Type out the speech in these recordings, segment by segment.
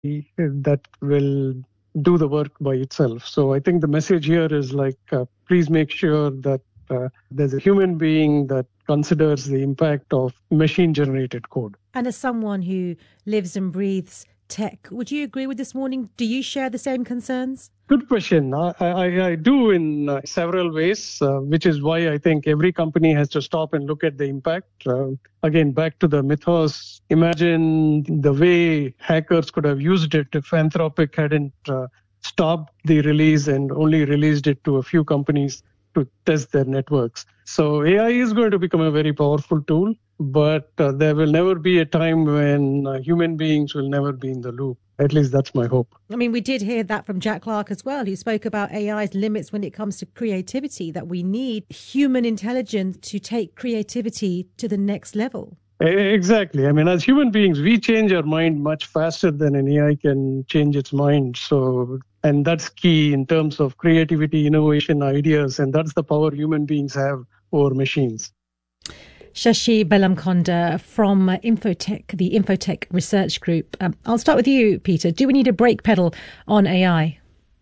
that will do the work by itself. So I think the message here is please make sure that there's a human being that considers the impact of machine-generated code. And as someone who lives and breathes tech, would you agree with this morning? Do you share the same concerns? Good question. I do in several ways, which is why I think every company has to stop and look at the impact. Again, back to the mythos. Imagine the way hackers could have used it if Anthropic hadn't stopped the release and only released it to a few companies to test their networks. So AI is going to become a very powerful tool, but there will never be a time when human beings will never be in the loop. At least that's my hope. I mean, we did hear that from Jack Clark as well, who spoke about AI's limits when it comes to creativity, that we need human intelligence to take creativity to the next level. Exactly. I mean, as human beings, we change our mind much faster than an AI can change its mind. And that's key in terms of creativity, innovation, ideas, and that's the power human beings have over machines. Shashi Bellamkonda from Infotech, the Infotech Research Group. I'll start with you, Peter. Do we need a brake pedal on AI?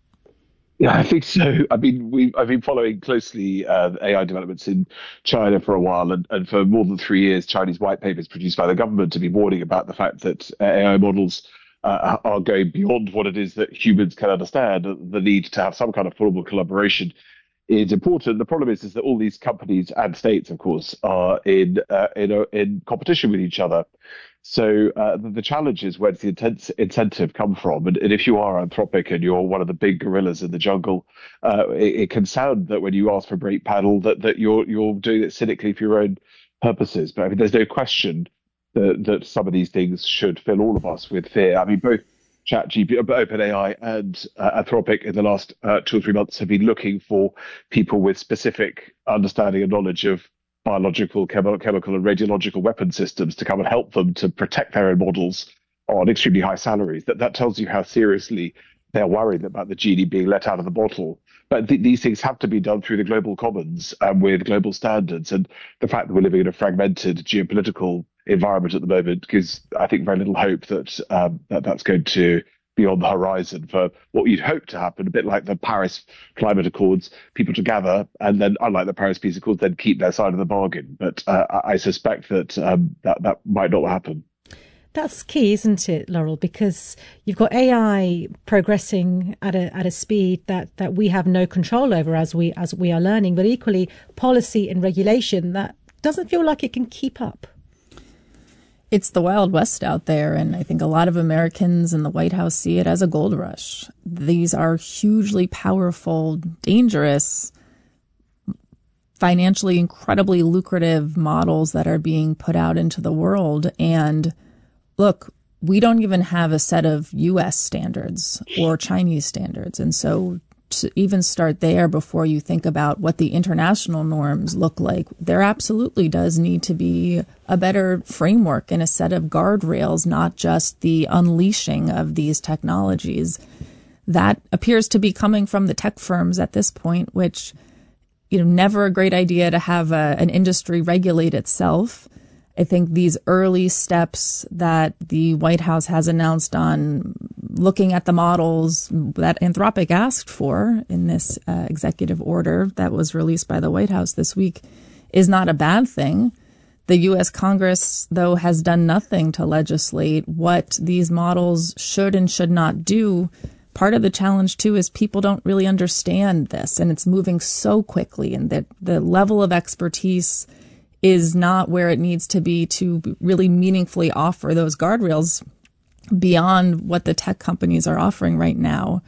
Yeah, I think so. I mean, I've been following closely AI developments in China for a while, and for more than 3 years, Chinese white papers produced by the government have been warning about the fact that AI models are going beyond what it is that humans can understand. The need to have some kind of formal collaboration is important. The problem is that all these companies and states, of course, are in competition with each other. So the challenge is, where does the incentive come from? And if you are Anthropic and you're one of the big gorillas in the jungle, it can sound that when you ask for a brake paddle that you're doing it cynically for your own purposes. But I mean, there's no question that some of these things should fill all of us with fear. I mean, both OpenAI and Anthropic in the last 2 or 3 months have been looking for people with specific understanding and knowledge of biological, chemical and radiological weapon systems to come and help them to protect their own models on extremely high salaries. That tells you how seriously they're worried about the genie being let out of the bottle. But these things have to be done through the global commons and with global standards. And the fact that we're living in a fragmented geopolitical environment at the moment gives, I think, very little hope that that's going to be on the horizon for what you'd hope to happen, a bit like the Paris Climate Accords, people to gather and then, unlike the Paris Peace Accords, then keep their side of the bargain. But I suspect that that might not happen. That's key, isn't it, Laurel? Because you've got AI progressing at a speed that we have no control over as we are learning, but equally policy and regulation that doesn't feel like it can keep up. It's the Wild West out there, and I think a lot of Americans in the White House see it as a gold rush. These are hugely powerful, dangerous, financially incredibly lucrative models that are being put out into the world. And look, we don't even have a set of U.S. standards or Chinese standards. And so to even start there before you think about what the international norms look like, there absolutely does need to be a better framework and a set of guardrails, not just the unleashing of these technologies. That appears to be coming from the tech firms at this point, which, never a great idea to have an industry regulate itself. I think these early steps that the White House has announced on looking at the models that Anthropic asked for in this executive order that was released by the White House this week is not a bad thing. The U.S. Congress, though, has done nothing to legislate what these models should and should not do. Part of the challenge, too, is people don't really understand this, and it's moving so quickly, and that the level of expertise is not where it needs to be to really meaningfully offer those guardrails beyond what the tech companies are offering right now.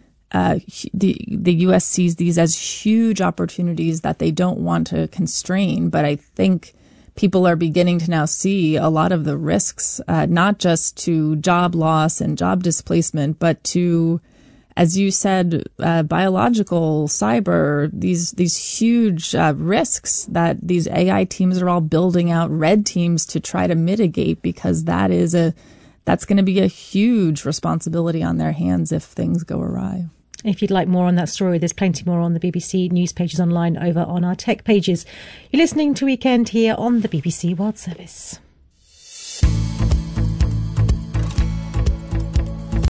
The U.S. sees these as huge opportunities that they don't want to constrain, but I think people are beginning to now see a lot of the risks, not just to job loss and job displacement, but to, as you said, biological, cyber, these huge risks that these AI teams are all building out red teams to try to mitigate, because that's going to be a huge responsibility on their hands if things go awry. If you'd like more on that story, there's plenty more on the BBC news pages online over on our tech pages. You're listening to Weekend here on the BBC World Service.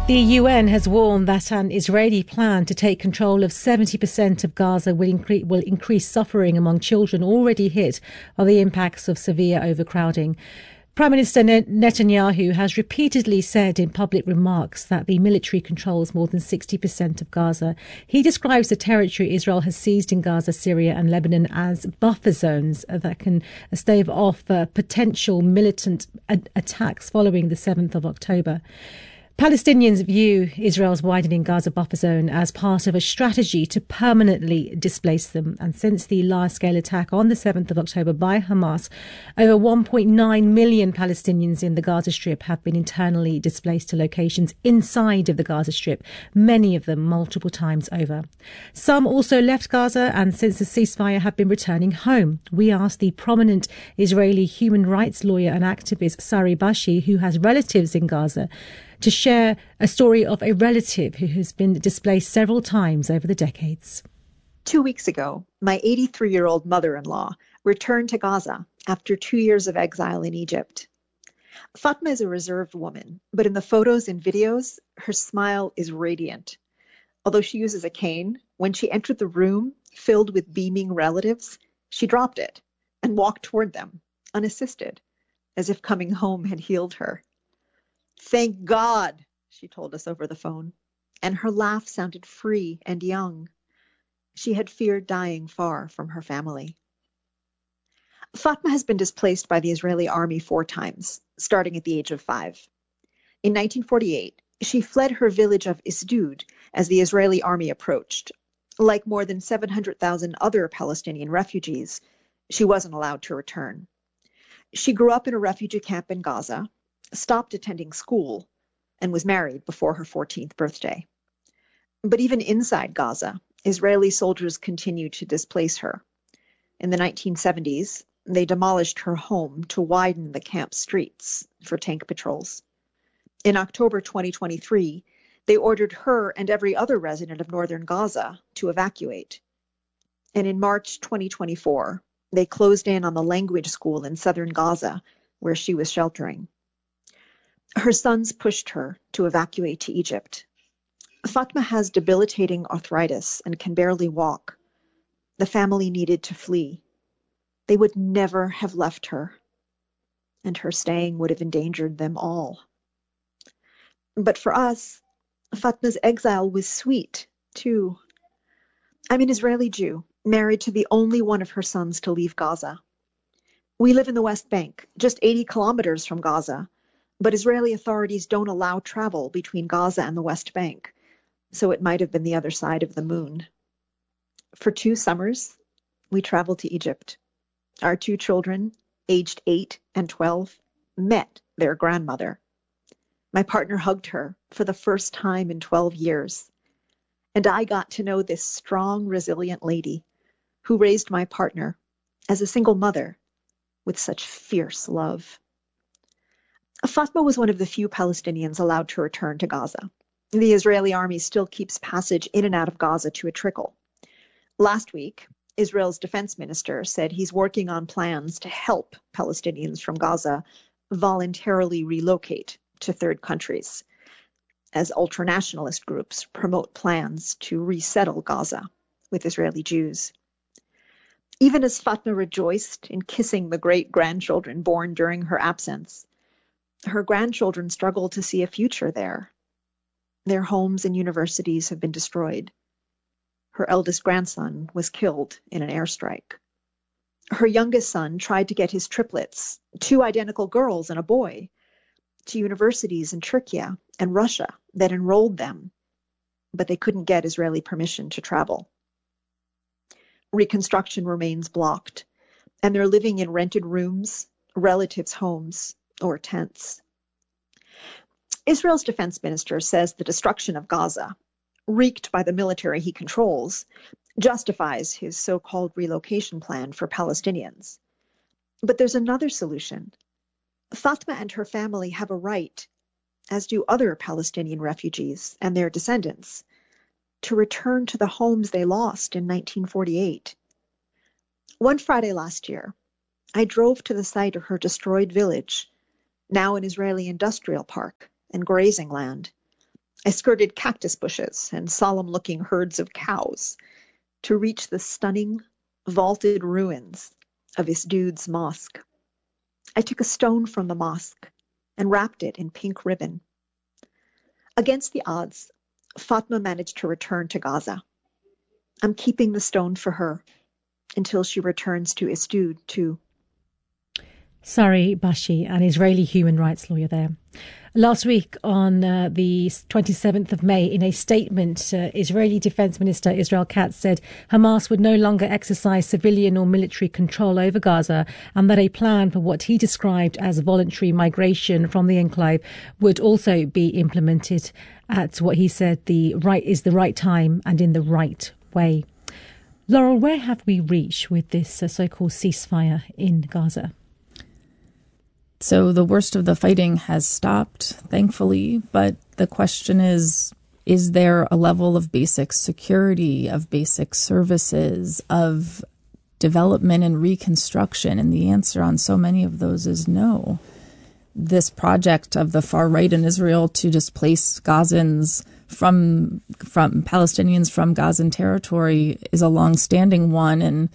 The UN has warned that an Israeli plan to take control of 70% of Gaza will increase suffering among children already hit by the impacts of severe overcrowding. Prime Minister Netanyahu has repeatedly said in public remarks that the military controls more than 60% of Gaza. He describes the territory Israel has seized in Gaza, Syria and Lebanon as buffer zones that can stave off potential militant attacks following the 7th of October. Palestinians view Israel's widening Gaza buffer zone as part of a strategy to permanently displace them. And since the large-scale attack on the 7th of October by Hamas, over 1.9 million Palestinians in the Gaza Strip have been internally displaced to locations inside of the Gaza Strip, many of them multiple times over. Some also left Gaza and since the ceasefire have been returning home. We asked the prominent Israeli human rights lawyer and activist Sari Bashi, who has relatives in Gaza, to share a story of a relative who has been displaced several times over the decades. 2 weeks ago, my 83-year-old mother-in-law returned to Gaza after 2 years of exile in Egypt. Fatma is a reserved woman, but in the photos and videos, her smile is radiant. Although she uses a cane, when she entered the room filled with beaming relatives, she dropped it and walked toward them, unassisted, as if coming home had healed her. "Thank God," she told us over the phone, and her laugh sounded free and young. She had feared dying far from her family. Fatma has been displaced by the Israeli army 4 times, starting at the age of 5. In 1948, she fled her village of Isdud as the Israeli army approached. Like more than 700,000 other Palestinian refugees, she wasn't allowed to return. She grew up in a refugee camp in Gaza, stopped attending school, and was married before her 14th birthday. But even inside Gaza, Israeli soldiers continued to displace her. In the 1970s, they demolished her home to widen the camp streets for tank patrols. In October 2023, they ordered her and every other resident of northern Gaza to evacuate. And in March 2024, they closed in on the language school in southern Gaza, where she was sheltering. Her sons pushed her to evacuate to Egypt. Fatma has debilitating arthritis and can barely walk. The family needed to flee. They would never have left her, and her staying would have endangered them all. But for us, Fatma's exile was sweet, too. I'm an Israeli Jew, married to the only one of her sons to leave Gaza. We live in the West Bank, just 80 kilometers from Gaza, but Israeli authorities don't allow travel between Gaza and the West Bank, so it might have been the other side of the moon. For 2 summers, we traveled to Egypt. Our 2 children, aged 8 and 12, met their grandmother. My partner hugged her for the first time in 12 years, and I got to know this strong, resilient lady who raised my partner as a single mother with such fierce love. Fatma was one of the few Palestinians allowed to return to Gaza. The Israeli army still keeps passage in and out of Gaza to a trickle. Last week, Israel's defense minister said he's working on plans to help Palestinians from Gaza voluntarily relocate to third countries, as ultranationalist groups promote plans to resettle Gaza with Israeli Jews. Even as Fatma rejoiced in kissing the great-grandchildren born during her absence, her grandchildren struggle to see a future there. Their homes and universities have been destroyed. Her eldest grandson was killed in an airstrike. Her youngest son tried to get his triplets, 2 identical girls and a boy, to universities in Turkey and Russia that enrolled them, but they couldn't get Israeli permission to travel. Reconstruction remains blocked, and they're living in rented rooms, relatives' homes, or tents. Israel's defense minister says the destruction of Gaza, wreaked by the military he controls, justifies his so-called relocation plan for Palestinians. But there's another solution. Fatma and her family have a right, as do other Palestinian refugees and their descendants, to return to the homes they lost in 1948. One Friday last year, I drove to the site of her destroyed village, now an Israeli industrial park and grazing land, I skirted cactus bushes and solemn-looking herds of cows to reach the stunning, vaulted ruins of Isdud's mosque. I took a stone from the mosque and wrapped it in pink ribbon. Against the odds, Fatma managed to return to Gaza. I'm keeping the stone for her until she returns to Isdud too. Sari Bashi, an Israeli human rights lawyer there. Last week, on the 27th of May, in a statement, Israeli Defense Minister Israel Katz said Hamas would no longer exercise civilian or military control over Gaza, and that a plan for what he described as voluntary migration from the enclave would also be implemented at what he said the right time and in the right way. Laurel, where have we reached with this so-called ceasefire in Gaza? So the worst of the fighting has stopped, thankfully, but the question is there a level of basic security, of basic services, of development and reconstruction? And the answer on so many of those is no. This project of the far right in Israel to displace Gazans from Palestinians from Gazan territory is a long-standing one, and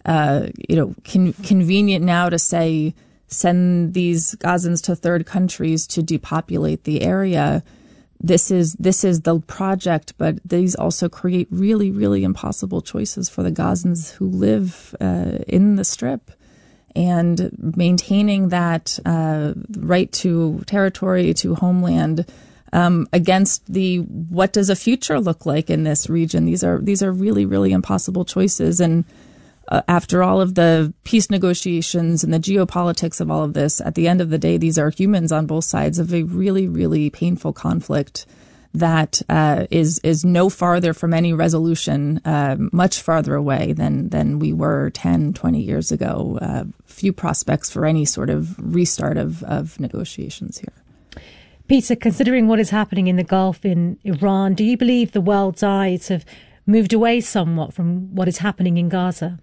convenient now to say send these Gazans to third countries to depopulate the area. This is the project, but these also create really, really impossible choices for the Gazans who live in the Strip. And maintaining that right to territory, to homeland, against what does a future look like in this region? These are really, really impossible choices. And after all of the peace negotiations and the geopolitics of all of this, at the end of the day, these are humans on both sides of a really, really painful conflict that is no farther from any resolution, much farther away than we were 10, 20 years ago. Few prospects for any sort of restart of negotiations here. Peter, considering what is happening in the Gulf, in Iran, do you believe the world's eyes have moved away somewhat from what is happening in Gaza?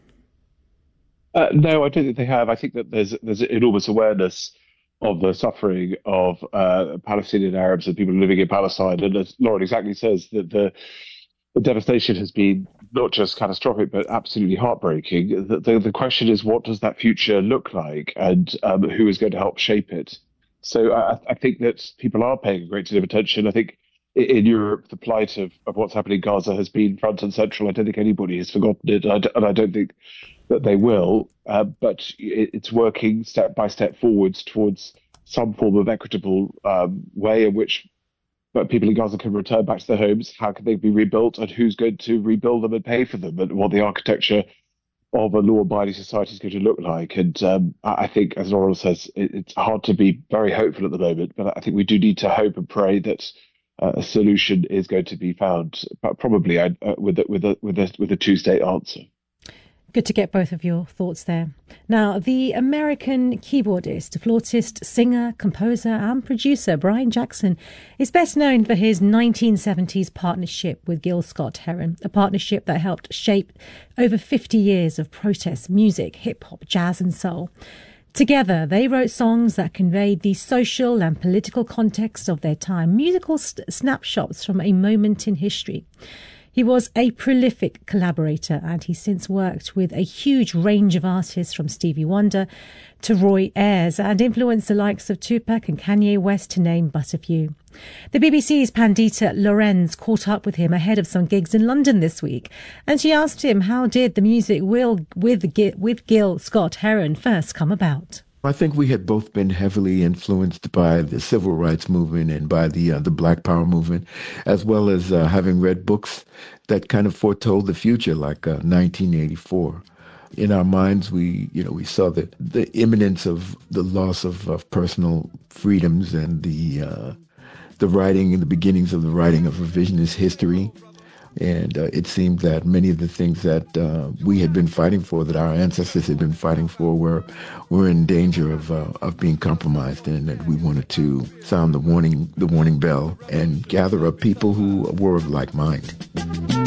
No, I don't think they have. I think that there's enormous awareness of the suffering of Palestinian Arabs and people living in Palestine. And as Lauren exactly says, that the devastation has been not just catastrophic, but absolutely heartbreaking. The question is, what does that future look like, and who is going to help shape it? So I think that people are paying a great deal of attention. I think in Europe, the plight of what's happening in Gaza has been front and central. I don't think anybody has forgotten it, and I don't think that they will. But it's working step by step forwards towards some form of equitable way in which people in Gaza can return back to their homes. How can they be rebuilt, and who's going to rebuild them and pay for them, and what the architecture of a law-abiding society is going to look like. And I think, as Laurel says, it's hard to be very hopeful at the moment, but I think we do need to hope and pray that a solution is going to be found, but probably with a two-state answer. Good to get both of your thoughts there. Now, the American keyboardist, flautist, singer, composer and producer Brian Jackson is best known for his 1970s partnership with Gil Scott-Heron, a partnership that helped shape over 50 years of protest music, hip-hop, jazz and soul. Together, they wrote songs that conveyed the social and political context of their time, musical snapshots from a moment in history. He was a prolific collaborator, and he's since worked with a huge range of artists from Stevie Wonder to Roy Ayers, and influenced the likes of Tupac and Kanye West, to name but a few. The BBC's Pandita Lorenz caught up with him ahead of some gigs in London this week, and she asked him how did the music with Gil Scott-Heron first come about. I think we had both been heavily influenced by the civil rights movement and by the Black Power movement, as well as having read books that kind of foretold the future, like 1984. In our minds, we saw the imminence of the loss of personal freedoms and the writing and the beginnings of the writing of revisionist history. And it seemed that many of the things that we had been fighting for, that our ancestors had been fighting for, were in danger of being compromised, and that we wanted to sound the warning bell and gather up people who were of like mind.